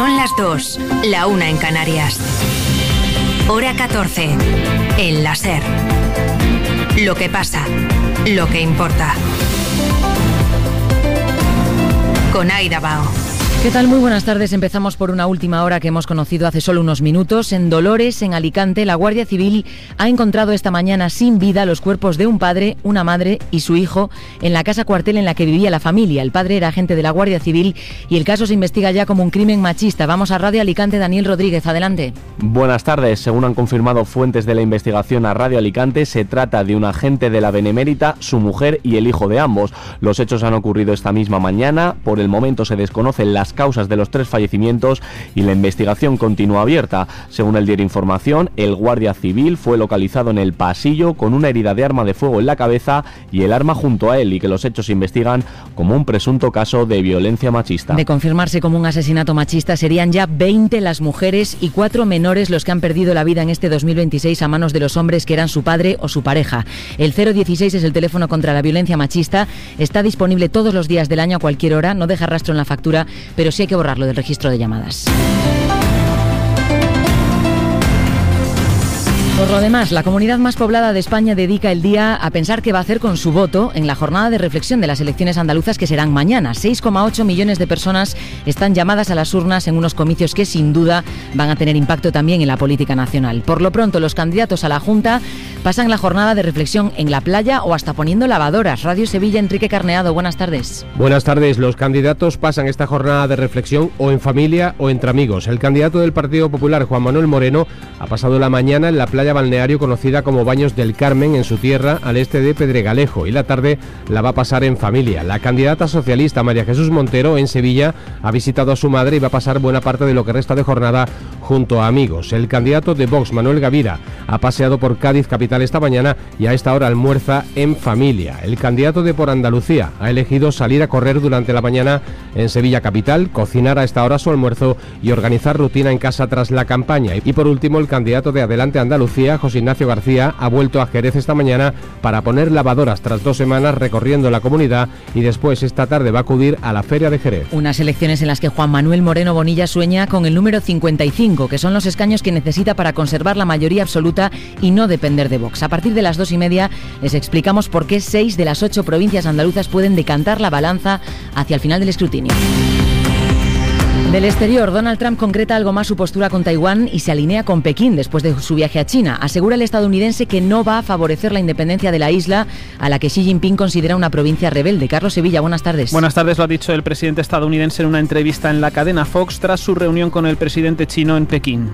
Son las 2, la 1 en Canarias. Hora 14, en la SER. Lo que pasa, lo que importa. Con Aida Bao. ¿Qué tal? Muy buenas tardes. Empezamos por una última hora que hemos conocido hace solo unos minutos. En Dolores, en Alicante, la Guardia Civil ha encontrado esta mañana sin vida los cuerpos de un padre, una madre y su hijo en la casa cuartel en la que vivía la familia. El padre era agente de la Guardia Civil y el caso se investiga ya como un crimen machista. Vamos a Radio Alicante, Daniel Rodríguez, adelante. Buenas tardes. Según han confirmado fuentes de la investigación a Radio Alicante, se trata de un agente de la Benemérita, su mujer y el hijo de ambos. Los hechos han ocurrido esta misma mañana. Por el momento se desconocen las causas de los 3 fallecimientos y la investigación continúa abierta. Según el diario Información, el guardia civil fue localizado en el pasillo con una herida de arma de fuego en la cabeza y el arma junto a él, y que los hechos se investigan como un presunto caso de violencia machista. De confirmarse como un asesinato machista, serían ya 20 las mujeres y 4 menores los que han perdido la vida en este 2026 a manos de los hombres que eran su padre o su pareja. El 016 es el teléfono contra la violencia machista. Está disponible todos los días del año a cualquier hora, no deja rastro en la factura, pero sí hay que borrarlo del registro de llamadas. Por lo demás, la comunidad más poblada de España dedica el día a pensar qué va a hacer con su voto en la jornada de reflexión de las elecciones andaluzas que serán mañana. 6,8 millones de personas están llamadas a las urnas en unos comicios que sin duda van a tener impacto también en la política nacional. Por lo pronto, los candidatos a la Junta pasan la jornada de reflexión en la playa o hasta poniendo lavadoras. Radio Sevilla, Enrique Carneado, buenas tardes. Buenas tardes. Los candidatos pasan esta jornada de reflexión o en familia o entre amigos. El candidato del Partido Popular, Juan Manuel Moreno, ha pasado la mañana en la playa balneario conocida como Baños del Carmen, en su tierra, al este de Pedregalejo, y la tarde la va a pasar en familia. La candidata socialista María Jesús Montero, en Sevilla, ha visitado a su madre y va a pasar buena parte de lo que resta de jornada junto a amigos. El candidato de Vox, Manuel Gavira, ha paseado por Cádiz capital esta mañana y a esta hora almuerza en familia. El candidato de Por Andalucía ha elegido salir a correr durante la mañana en Sevilla capital, cocinar a esta hora su almuerzo y organizar rutina en casa tras la campaña. Y por último, el candidato de Adelante Andalucía, José Ignacio García, ha vuelto a Jerez esta mañana para poner lavadoras tras 2 semanas recorriendo la comunidad, y después esta tarde va a acudir a la Feria de Jerez. Unas elecciones en las que Juan Manuel Moreno Bonilla sueña con el número 55, que son los escaños que necesita para conservar la mayoría absoluta y no depender de Vox. A partir de las 2:30 les explicamos por qué 6 de las 8 provincias andaluzas pueden decantar la balanza hacia el final del escrutinio. Del exterior, Donald Trump concreta algo más su postura con Taiwán y se alinea con Pekín después de su viaje a China. Asegura el estadounidense que no va a favorecer la independencia de la isla, a la que Xi Jinping considera una provincia rebelde. Carlos Sevilla, buenas tardes. Buenas tardes, lo ha dicho el presidente estadounidense en una entrevista en la cadena Fox tras su reunión con el presidente chino en Pekín.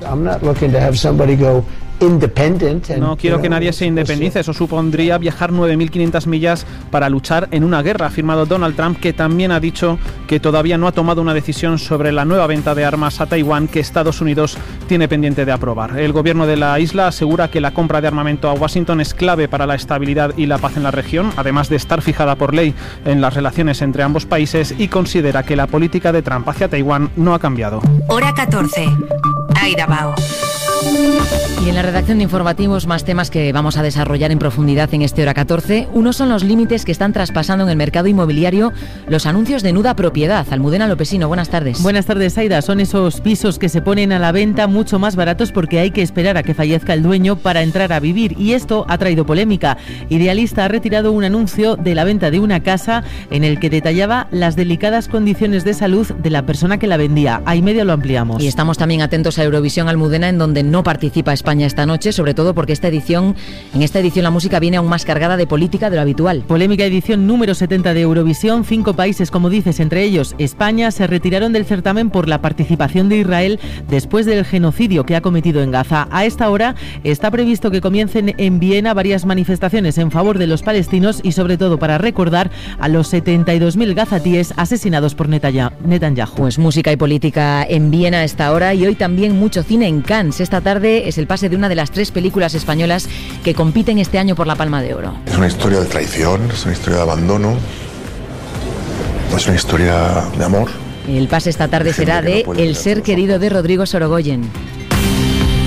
No quiero que nadie se independice, eso supondría viajar 9.500 millas para luchar en una guerra, ha afirmado Donald Trump, que también ha dicho que todavía no ha tomado una decisión sobre la nueva venta de armas a Taiwán que Estados Unidos tiene pendiente de aprobar. El gobierno de la isla asegura que la compra de armamento a Washington es clave para la estabilidad y la paz en la región, además de estar fijada por ley en las relaciones entre ambos países, y considera que la política de Trump hacia Taiwán no ha cambiado. Hora 14, Aida Bao. Y en la redacción de informativos, más temas que vamos a desarrollar en profundidad en este Hora 14. Uno son los límites que están traspasando en el mercado inmobiliario los anuncios de nuda propiedad. Almudena Lopesino, buenas tardes. Buenas tardes, Aida. Son esos pisos que se ponen a la venta mucho más baratos porque hay que esperar a que fallezca el dueño para entrar a vivir, y esto ha traído polémica. Idealista ha retirado un anuncio de la venta de una casa en el que detallaba las delicadas condiciones de salud de la persona que la vendía. A y medio lo ampliamos. Y estamos también atentos a Eurovisión, Almudena, en donde no participa España esta noche, sobre todo porque en esta edición la música viene aún más cargada de política de lo habitual. Polémica edición número 70 de Eurovisión. 5 países, como dices, entre ellos España, se retiraron del certamen por la participación de Israel después del genocidio que ha cometido en Gaza. A esta hora está previsto que comiencen en Viena varias manifestaciones en favor de los palestinos y sobre todo para recordar a los 72.000 gazatíes asesinados por Netanyahu. Pues música y política en Viena a esta hora, y hoy también mucho cine en Cannes. Esta tarde es el pase de una de las 3 películas españolas que compiten este año por la Palma de Oro. Es una historia de traición, es una historia de abandono, es una historia de amor. El pase esta tarde será de El ser querido de Rodrigo Sorogoyen.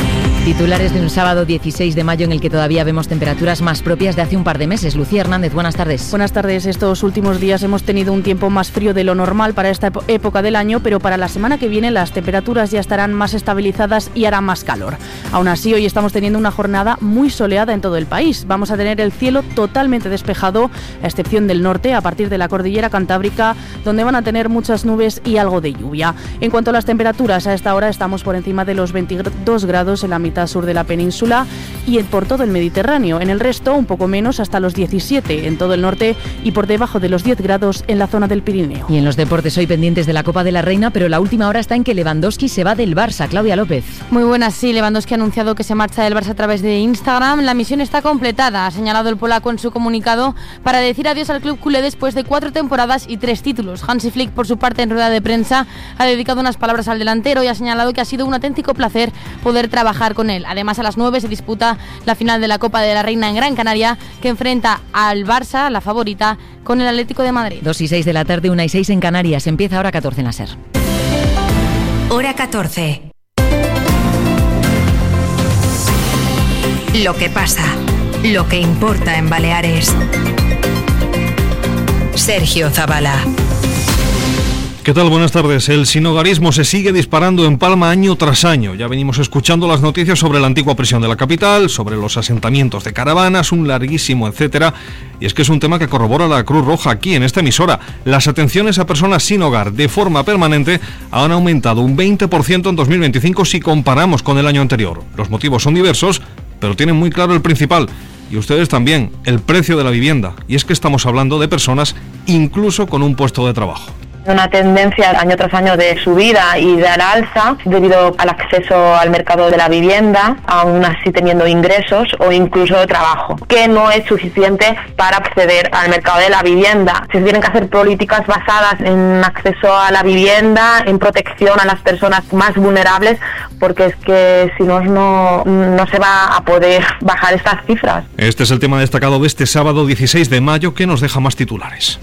Titulares de un sábado 16 de mayo en el que todavía vemos temperaturas más propias de hace un par de meses. Lucía Hernández, buenas tardes. Buenas tardes. Estos últimos días hemos tenido un tiempo más frío de lo normal para esta época del año, pero para la semana que viene las temperaturas ya estarán más estabilizadas y hará más calor. Aún así, hoy estamos teniendo una jornada muy soleada en todo el país. Vamos a tener el cielo totalmente despejado, a excepción del norte, a partir de la cordillera cantábrica, donde van a tener muchas nubes y algo de lluvia. En cuanto a las temperaturas, a esta hora estamos por encima de los 22 grados en la mitad sur de la península y por todo el Mediterráneo. En el resto, un poco menos, hasta los 17 en todo el norte y por debajo de los 10 grados en la zona del Pirineo. Y en los deportes hoy pendientes de la Copa de la Reina, pero la última hora está en que Lewandowski se va del Barça. Claudia López. Muy buenas, sí. Lewandowski ha anunciado que se marcha del Barça a través de Instagram. La misión está completada, ha señalado el polaco en su comunicado, para decir adiós al club culé después de 4 temporadas y 3 títulos. Hansi Flick, por su parte, en rueda de prensa, ha dedicado unas palabras al delantero y ha señalado que ha sido un auténtico placer poder trabajar con él. Además, a las 9 se disputa la final de la Copa de la Reina en Gran Canaria, que enfrenta al Barça, la favorita, con el Atlético de Madrid. 2:06 de la tarde, 1:06 en Canarias. Empieza hora 14 en la SER. Hora 14. Lo que pasa, lo que importa en Baleares. Sergio Zabala. ¿Qué tal? Buenas tardes. El sinhogarismo se sigue disparando en Palma año tras año. Ya venimos escuchando las noticias sobre la antigua prisión de la capital, sobre los asentamientos de caravanas, un larguísimo etcétera. Y es que es un tema que corrobora la Cruz Roja aquí en esta emisora. Las atenciones a personas sin hogar de forma permanente han aumentado un 20% en 2025 si comparamos con el año anterior. Los motivos son diversos, pero tienen muy claro el principal. Y ustedes también, el precio de la vivienda. Y es que estamos hablando de personas incluso con un puesto de trabajo. Una tendencia año tras año de subida y de la alza debido al acceso al mercado de la vivienda, aún así teniendo ingresos o incluso trabajo, que no es suficiente para acceder al mercado de la vivienda. Se tienen que hacer políticas basadas en acceso a la vivienda, en protección a las personas más vulnerables, porque es que si no se va a poder bajar estas cifras. Este es el tema destacado de este sábado 16 de mayo que nos deja más titulares.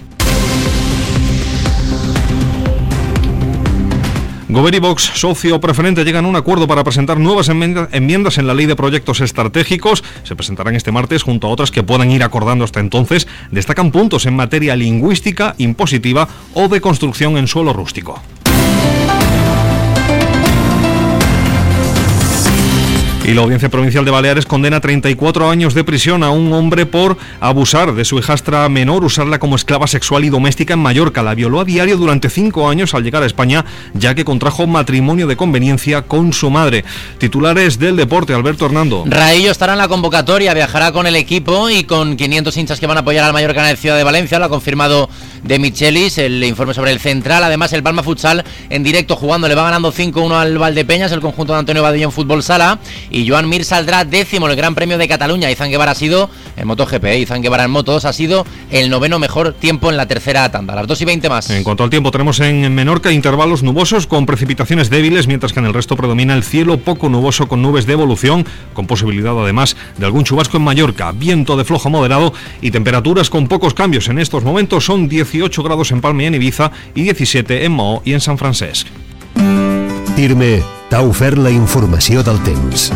Gobierno y Vox, socio preferente, llegan a un acuerdo para presentar nuevas enmiendas en la Ley de Proyectos Estratégicos. Se presentarán este martes junto a otras que puedan ir acordando hasta entonces. Destacan puntos en materia lingüística, impositiva o de construcción en suelo rústico. Y la Audiencia Provincial de Baleares condena 34 años de prisión a un hombre por abusar de su hijastra menor, usarla como esclava sexual y doméstica en Mallorca. La violó a diario durante 5 años al llegar a España, ya que contrajo matrimonio de conveniencia con su madre. Titulares del deporte, Alberto Hernando. Raillo estará en la convocatoria, viajará con el equipo y con 500 hinchas que van a apoyar al Mallorca en la ciudad de Valencia. Lo ha confirmado De Michelis, el informe sobre el central. Además, el Palma Futsal en directo jugando, le va ganando 5-1 al Valdepeñas, el conjunto de Antonio Badillo en fútbol sala. Y Joan Mir saldrá décimo en el Gran Premio de Cataluña. Izan Guevara ha sido, en MotoGP, Izan Guevara en Motos ha sido el 9º mejor tiempo en la tercera tanda. A las 2:20 más. En cuanto al tiempo, tenemos en Menorca intervalos nubosos con precipitaciones débiles, mientras que en el resto predomina el cielo poco nuboso con nubes de evolución, con posibilidad además de algún chubasco en Mallorca. Viento de flojo moderado y temperaturas con pocos cambios. En estos momentos son 18 grados en Palma y en Ibiza y 17 en Maó y en San Francesc. TIRME t'ha ofert la informació del temps.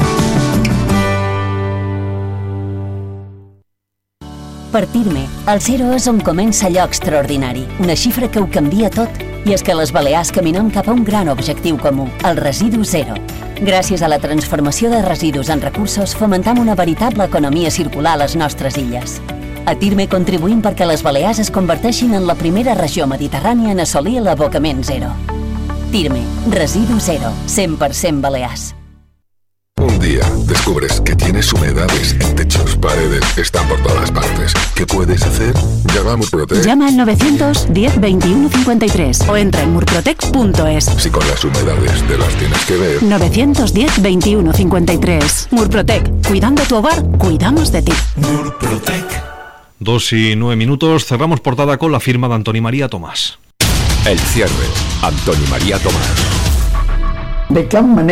Per TIRME, el 0 és on comença allò extraordinari, una xifra que ho canvia tot. I és que les Balears caminem cap a un gran objectiu comú, el residu zero. Gràcies a la transformació de residus en recursos, fomentam una veritable economia circular a les nostres illes. A TIRME contribuïm perquè les Balears es converteixin en la primera regió mediterrània en assolir l'abocament zero. TIRME, residu zero, 100% Balears. Un día descubres que tienes humedades en techos, paredes, están por todas partes. ¿Qué puedes hacer? Llama a Murprotec. Llama al 910 21 53 o entra en murprotec.es. Si con las humedades te las tienes que ver. 910 21 53. Murprotec. Cuidando tu hogar, cuidamos de ti. Murprotec. 2:09. Cerramos portada con la firma de Antoni María Tomàs. El cierre. Antoni María Tomàs. De cap manera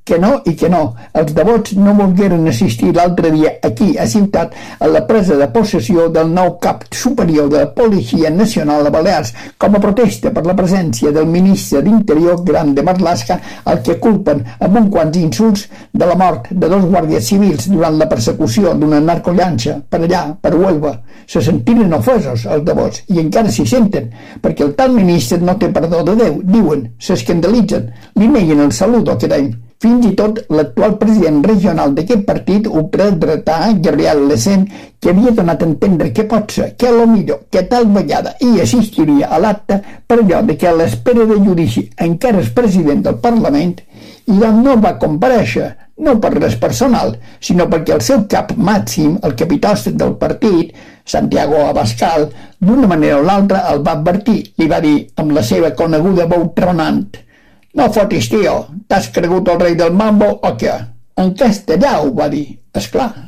que no i que no. Els devots no volgueren assistir l'altre dia aquí a Ciutat a la presa de possessió del nou cap superior de la Policia Nacional de Balears com a protesta per la presència del ministre d'Interior Grande Marlaska, al que culpen amb uns quants insults de la mort de 2 guàrdies civils durant la persecució d'una narcollanxa per allà, per Huelva. Se sentiren ofesos els devots i encara s'hi senten, perquè el tal ministre no té perdó de Déu, diuen, s'escandalitzen, li neguen el saludo aquest any. Fins i tot l'actual president regional d'aquest partit, Upred Dretà, Gabriel Lecent, que havia donat a entendre que pot ser que potser que tal vegada hi assistiria a l'acte per allò de que a l'espera de judici encara és president del Parlament, i doncs no va comparèixer, no per res personal, sinó perquè el seu cap màxim, el capitòstat del partit, Santiago Abascal, d'una manera o l'altra el va advertir, li va dir amb la seva coneguda veu tronant: no fotis, tio, t'has cregut el rei del mambo o què? En castellà ho va dir, esclar.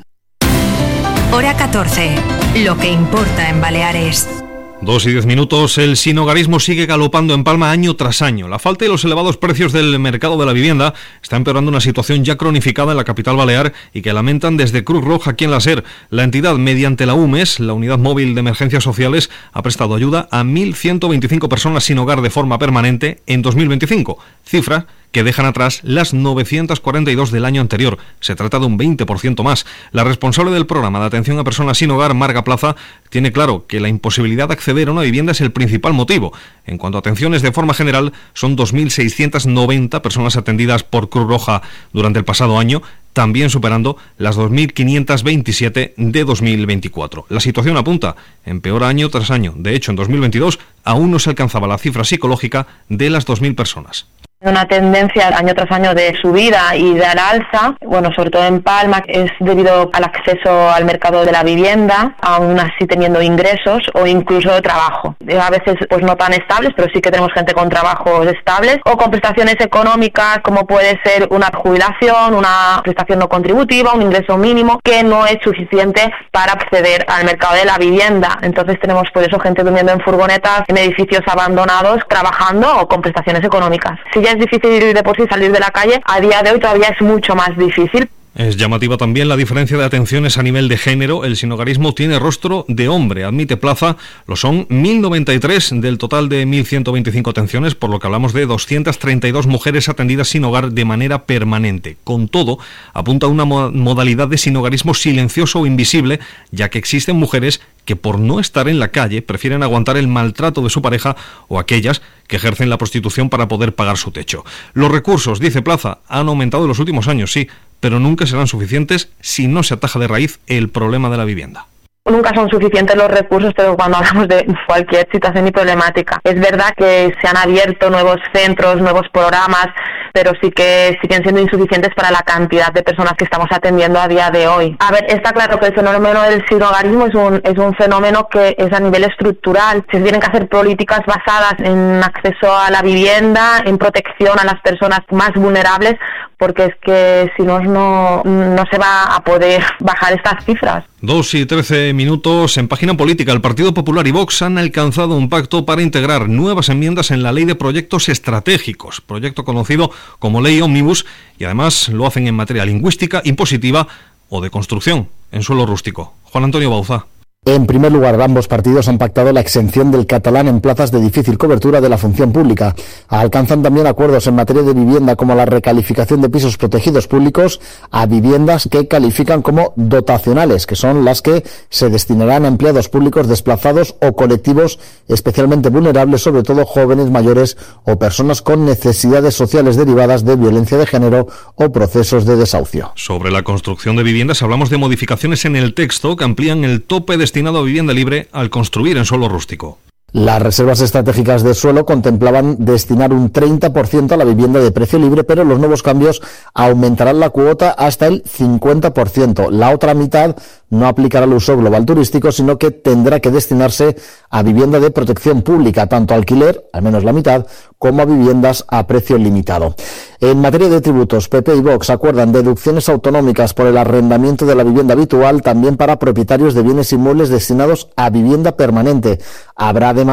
Hora 14. Lo que importa en Baleares. 2:10. El sinhogarismo sigue galopando en Palma año tras año. La falta y los elevados precios del mercado de la vivienda está empeorando una situación ya cronificada en la capital balear y que lamentan desde Cruz Roja aquí en la SER. La entidad, mediante la UMES, la Unidad Móvil de Emergencias Sociales, ha prestado ayuda a 1.125 personas sin hogar de forma permanente en 2025, cifra que dejan atrás las 942 del año anterior. Se trata de un 20% más. La responsable del programa de atención a personas sin hogar, Marga Plaza, tiene claro que la imposibilidad de acceder a una vivienda es el principal motivo. En cuanto a atenciones de forma general, son 2.690 personas atendidas por Cruz Roja durante el pasado año, también superando las 2.527 de 2024. La situación apunta, empeora año tras año. De hecho, en 2022 aún no se alcanzaba la cifra psicológica de las 2.000 personas. Una tendencia año tras año de subida y de alza, bueno, sobre todo en Palma, es debido al acceso al mercado de la vivienda, aún así teniendo ingresos o incluso trabajo. A veces pues no tan estables, pero sí que tenemos gente con trabajos estables o con prestaciones económicas como puede ser una jubilación, una prestación no contributiva, un ingreso mínimo que no es suficiente para acceder al mercado de la vivienda. Entonces tenemos por eso gente durmiendo en furgonetas, en edificios abandonados, trabajando o con prestaciones económicas. Si ya es difícil de por sí salir de la calle, a día de hoy todavía es mucho más difícil. Es llamativa también la diferencia de atenciones a nivel de género. El sinhogarismo tiene rostro de hombre, admite Plaza. Lo son 1.093 del total de 1.125 atenciones, por lo que hablamos de 232 mujeres atendidas sin hogar de manera permanente. Con todo, apunta a una modalidad de sinhogarismo silencioso o invisible, ya que existen mujeres que por no estar en la calle prefieren aguantar el maltrato de su pareja o aquellas que ejercen la prostitución para poder pagar su techo. Los recursos, dice Plaza, han aumentado en los últimos años, sí, pero nunca serán suficientes si no se ataja de raíz el problema de la vivienda. Nunca son suficientes los recursos, pero cuando hablamos de cualquier situación y problemática. Es verdad que se han abierto nuevos centros, nuevos programas, pero sí que siguen siendo insuficientes para la cantidad de personas que estamos atendiendo a día de hoy. A ver, está claro que el fenómeno del sinhogarismo es un fenómeno que es a nivel estructural. Se tienen que hacer políticas basadas en acceso a la vivienda, en protección a las personas más vulnerables, porque es que si no se va a poder bajar estas cifras. 2:13. En página política, el Partido Popular y Vox han alcanzado un pacto para integrar nuevas enmiendas en la Ley de Proyectos Estratégicos, proyecto conocido como Ley Ómnibus, y además lo hacen en materia lingüística, impositiva o de construcción en suelo rústico. Juan Antonio Bauza. En primer lugar, ambos partidos han pactado la exención del catalán en plazas de difícil cobertura de la función pública. Alcanzan también acuerdos en materia de vivienda, como la recalificación de pisos protegidos públicos a viviendas que califican como dotacionales, que son las que se destinarán a empleados públicos desplazados o colectivos especialmente vulnerables, sobre todo jóvenes, mayores o personas con necesidades sociales derivadas de violencia de género o procesos de desahucio. Sobre la construcción de viviendas hablamos de modificaciones en el texto que amplían el tope destinado a vivienda libre al construir en suelo rústico. Las reservas estratégicas de suelo contemplaban destinar un 30% a la vivienda de precio libre, pero los nuevos cambios aumentarán la cuota hasta el 50%. La otra mitad no aplicará al uso global turístico, sino que tendrá que destinarse a vivienda de protección pública, tanto a alquiler, al menos la mitad, como a viviendas a precio limitado. En materia de tributos, PP y Vox acuerdan deducciones autonómicas por el arrendamiento de la vivienda habitual, también para propietarios de bienes inmuebles destinados a vivienda permanente. Habrá además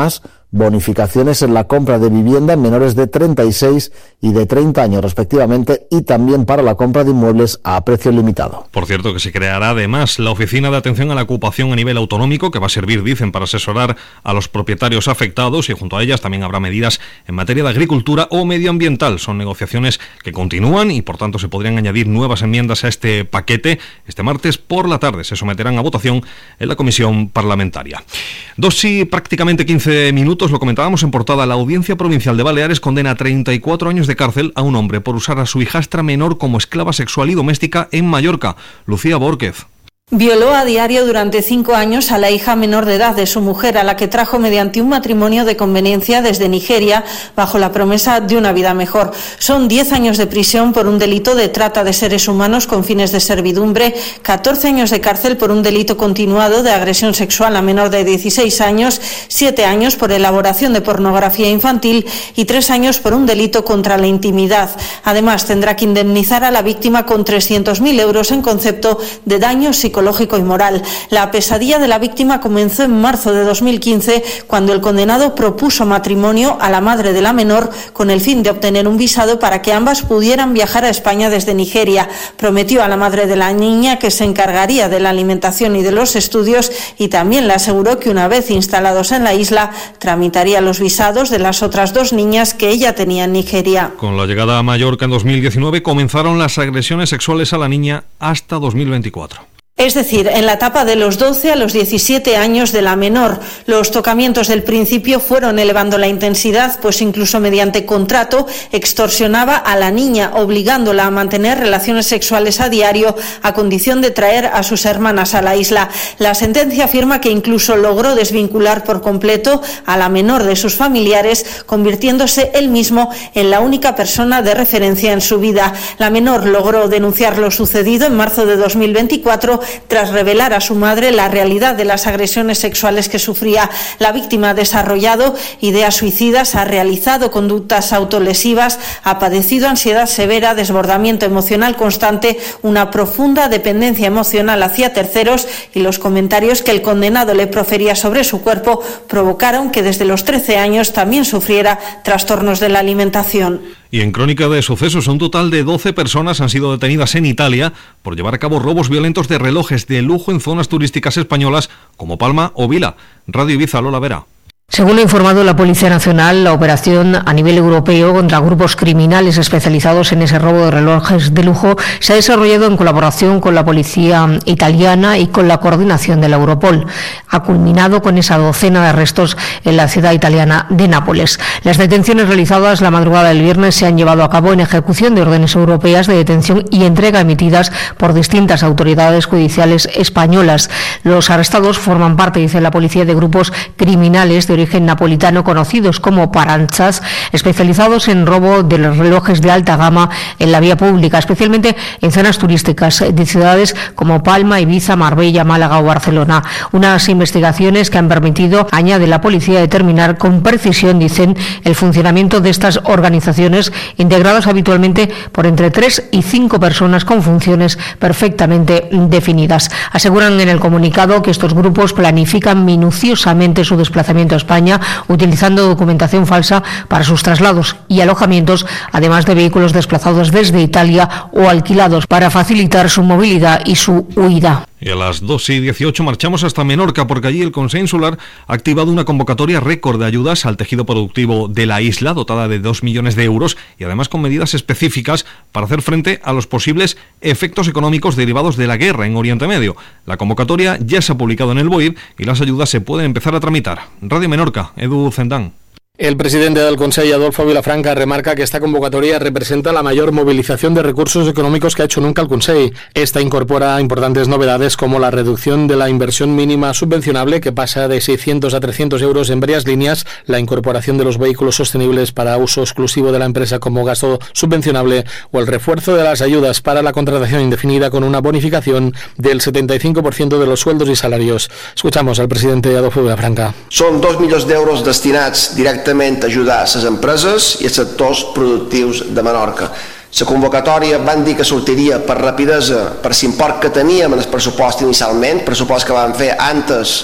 bonificaciones en la compra de vivienda en menores de 36 y de 30 años respectivamente, y también para la compra de inmuebles a precio limitado. Por cierto, que se creará además la Oficina de Atención a la Ocupación a nivel autonómico, que va a servir, dicen, para asesorar a los propietarios afectados, y junto a ellas también habrá medidas en materia de agricultura o medioambiental. Son negociaciones que continúan y por tanto se podrían añadir nuevas enmiendas a este paquete. Este martes por la tarde se someterán a votación en la comisión parlamentaria. 2 y prácticamente 15 minutos, lo comentábamos en portada. La Audiencia Provincial de Baleares condena a 34 años de cárcel a un hombre por usar a su hijastra menor como esclava sexual y doméstica en Mallorca. Lucía Bórquez. Violó a diario durante 5 años a la hija menor de edad de su mujer, a la que trajo mediante un matrimonio de conveniencia desde Nigeria, bajo la promesa de una vida mejor. Son 10 años de prisión por un delito de trata de seres humanos con fines de servidumbre, 14 años de cárcel por un delito continuado de agresión sexual a menor de 16 años, 7 años por elaboración de pornografía infantil y 3 años por un delito contra la intimidad. Además, tendrá que indemnizar a la víctima con 300.000 euros en concepto de daño psicológico y moral. La pesadilla de la víctima comenzó en marzo de 2015, cuando el condenado propuso matrimonio a la madre de la menor con el fin de obtener un visado para que ambas pudieran viajar a España desde Nigeria. Prometió a la madre de la niña que se encargaría de la alimentación y de los estudios, y también le aseguró que una vez instalados en la isla tramitaría los visados de las otras 2 niñas que ella tenía en Nigeria. Con la llegada a Mallorca en 2019 comenzaron las agresiones sexuales a la niña hasta 2024. Es decir, en la etapa de los 12 a los 17 años de la menor. Los tocamientos del principio fueron elevando la intensidad, pues incluso mediante contrato extorsionaba a la niña, obligándola a mantener relaciones sexuales a diario a condición de traer a sus hermanas a la isla. La sentencia afirma que incluso logró desvincular por completo a la menor de sus familiares, convirtiéndose él mismo en la única persona de referencia en su vida. La menor logró denunciar lo sucedido en marzo de 2024 tras revelar a su madre la realidad de las agresiones sexuales que sufría. La víctima ha desarrollado ideas suicidas, ha realizado conductas autolesivas, ha padecido ansiedad severa, desbordamiento emocional constante, una profunda dependencia emocional hacia terceros, y los comentarios que el condenado le profería sobre su cuerpo provocaron que desde los 13 años también sufriera trastornos de la alimentación. Y en crónica de sucesos, un total de 12 personas han sido detenidas en Italia por llevar a cabo robos violentos de relojes de lujo en zonas turísticas españolas como Palma o Vila. Radio Ibiza, Lola Vera. Según ha informado la Policía Nacional, la operación a nivel europeo contra grupos criminales especializados en ese robo de relojes de lujo se ha desarrollado en colaboración con la policía italiana y con la coordinación de la Europol. Ha culminado con esa docena de arrestos en la ciudad italiana de Nápoles. Las detenciones realizadas la madrugada del viernes se han llevado a cabo en ejecución de órdenes europeas de detención y entrega emitidas por distintas autoridades judiciales españolas. Los arrestados forman parte, dice la policía, de grupos criminales de origen napolitano conocidos como paranchas, especializados en robo de los relojes de alta gama en la vía pública, especialmente en zonas turísticas de ciudades como Palma, Ibiza, Marbella, Málaga o Barcelona. Unas investigaciones que han permitido, añade la policía, determinar con precisión, dicen, el funcionamiento de estas organizaciones integradas habitualmente por entre 3 y 5 personas con funciones perfectamente definidas. Aseguran en el comunicado que estos grupos planifican minuciosamente su desplazamiento a España, utilizando documentación falsa para sus traslados y alojamientos, además de vehículos desplazados desde Italia o alquilados para facilitar su movilidad y su huida. Y a las 2:18 marchamos hasta Menorca, porque allí el Consell Insular ha activado una convocatoria récord de ayudas al tejido productivo de la isla, dotada de 2 millones de euros y además con medidas específicas para hacer frente a los posibles efectos económicos derivados de la guerra en Oriente Medio. La convocatoria ya se ha publicado en el BOID y las ayudas se pueden empezar a tramitar. Radio Menorca, Edu Zendán. El presidente del Consell, Adolfo Vilafranca, remarca que esta convocatoria representa la mayor movilización de recursos económicos que ha hecho nunca el Consell. Esta incorpora importantes novedades como la reducción de la inversión mínima subvencionable, que pasa de 600 a 300 euros en varias líneas, la incorporación de los vehículos sostenibles para uso exclusivo de la empresa como gasto subvencionable, o el refuerzo de las ayudas para la contratación indefinida con una bonificación del 75% de los sueldos y salarios. Escuchamos al presidente Adolfo Vilafranca. Són 2 milions d'euros destinats directament a ajudar a les empreses i els sectors productius de Menorca. La convocatòria van dir que sortiria per rapidesa per l'import que teníem en el pressupost inicialment, pressupost que vam fer antes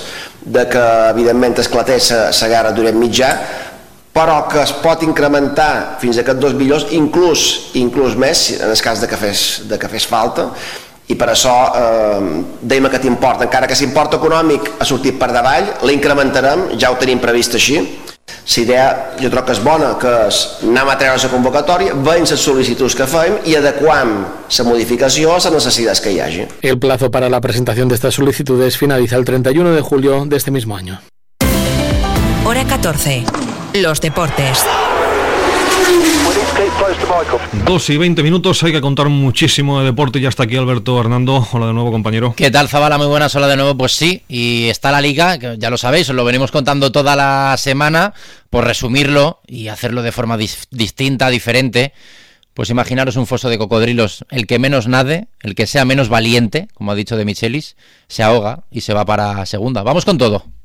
de que evidentment esclatés la guerra d'Orient Mitjà, però que es pot incrementar fins a aquests 2 milions, inclús més, en el cas de que fes falta, i per això dèiem aquest import, encara que l'import econòmic ha sortit per davall, l'incrementarem, ja ho tenim previst així. La idea jo crec que és bona, que és anar a treure la convocatòria, veiem les sol·licituds que fem i adequam la modificació a les necessitats que hi hagi. El plazo para la presentación de estas solicitudes finaliza el 31 de julio de este mismo año. Hora 14. Los deportes. 2:20, hay que contar muchísimo de deporte. Ya está aquí Alberto Hernando. Hola de nuevo, compañero. ¿Qué tal, Zabala? Muy buenas, hola de nuevo. Pues sí, y está la Liga, que ya lo sabéis, os lo venimos contando toda la semana. Por resumirlo y hacerlo de forma distinta, diferente, pues imaginaros un foso de cocodrilos. El que menos nade, el que sea menos valiente, como ha dicho De Michelis, se ahoga y se va para segunda. Vamos con todo.